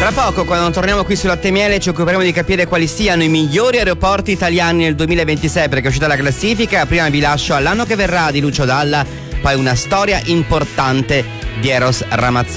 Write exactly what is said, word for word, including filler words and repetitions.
Tra poco, quando torniamo qui su Latte e Miele, ci occuperemo di capire quali siano i migliori aeroporti italiani nel duemilaventisei, perché è uscita la classifica. Prima vi lascio all'anno che verrà di Lucio Dalla, poi una storia importante di Eros Ramazzotti.